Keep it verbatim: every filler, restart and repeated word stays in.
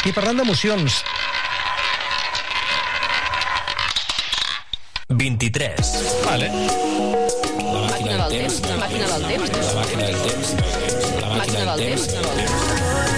I parlant d'emocions... vint-i-tres. Vale. La màquina del temps. La màquina del temps. La màquina del temps. La màquina del temps.